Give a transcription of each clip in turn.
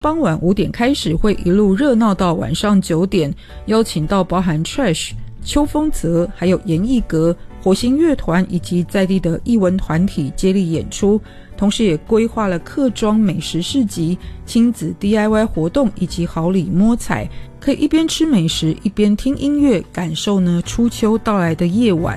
傍晚5点开始，会一路热闹到晚上9点，邀请到包含 Trash、邱锋泽还有严艺格、火星乐团以及在地的艺文团体接力演出，同时也规划了客庄美食市集、亲子 DIY 活动以及好礼摸彩，可以一边吃美食一边听音乐，感受呢初秋到来的夜晚。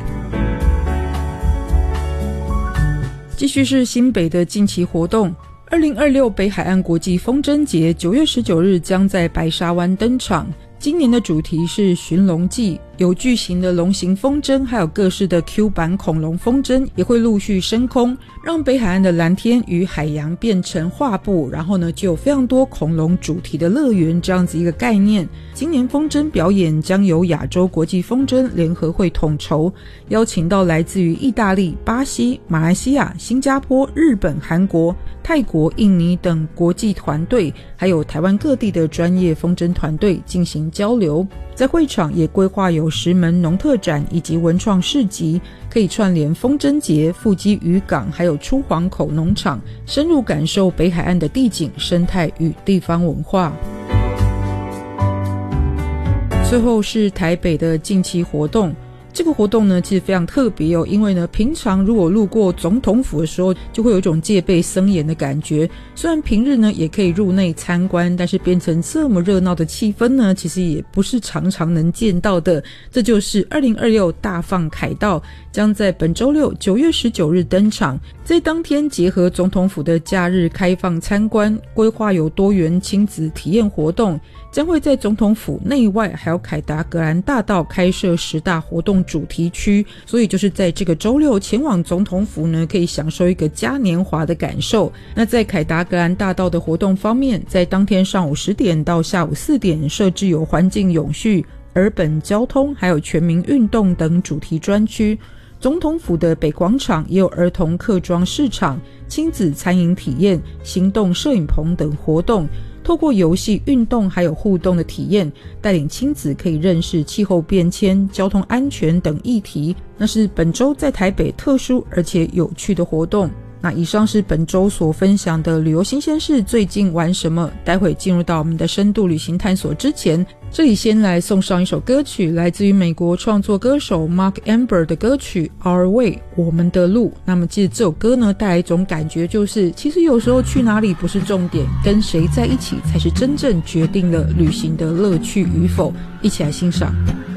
继续是新北的近期活动，2026北海岸国际风筝节9月19日将在白沙湾登场。今年的主题是寻龙记，有巨型的龙形风筝，还有各式的 Q 版恐龙风筝也会陆续升空，让北海岸的蓝天与海洋变成画布，然后呢就有非常多恐龙主题的乐园这样子一个概念。今年风筝表演将由亚洲国际风筝联合会统筹，邀请到来自于意大利、巴西、马来西亚、新加坡、日本、韩国、泰国、印尼等国际团队，还有台湾各地的专业风筝团队进行交流。在会场也规划有10门农特展以及文创市集，可以串联风筝节、富基渔港还有出黄口农场，深入感受北海岸的地景、生态与地方文化。最后是台北的近期活动，这个活动呢其实非常特别哦，因为呢平常如果路过总统府的时候，就会有一种戒备森严的感觉。虽然平日呢也可以入内参观，但是变成这么热闹的气氛呢，其实也不是常常能见到的。这就是2026大放凯道，将在本周六9月19日登场。在当天结合总统府的假日开放参观，规划有多元亲子体验活动，将会在总统府内外还有凯达格兰大道开设10大活动主题区，所以就是在这个周六前往总统府呢，可以享受一个嘉年华的感受。那在凯达格兰大道的活动方面，在当天上午10点到下午4点设置有环境永续、尔本交通还有全民运动等主题专区。总统府的北广场也有儿童客庄市场、亲子餐饮体验、行动摄影棚等活动，透过游戏、运动还有互动的体验，带领亲子可以认识气候变迁、交通安全等议题。那是本周在台北特殊而且有趣的活动。那以上是本周所分享的旅游新鲜事，最近玩什么？待会进入到我们的深度旅行探索之前，这里先来送上一首歌曲，来自于美国创作歌手 Mark Amber 的歌曲 Our Way 我们的路。那么其实这首歌呢带来一种感觉，就是其实有时候去哪里不是重点，跟谁在一起才是真正决定了旅行的乐趣与否。一起来欣赏。